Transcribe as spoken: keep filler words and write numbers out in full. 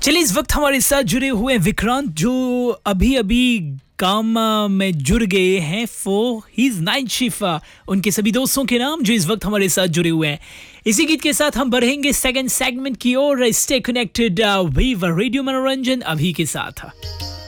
चलिए इस वक्त हमारे साथ जुड़े हुए हैं विक्रांत, जो अभी अभी काम अ, में जुड़ गए हैं फॉर हीज नाइट शिफ्ट। उनके सभी दोस्तों के नाम जो इस वक्त हमारे साथ जुड़े हुए हैं। इसी गीत के साथ हम बढ़ेंगे सेकंड सेगमेंट की ओर। स्टे कनेक्टेड विद रेडियो मनोरंजन अभी के साथ।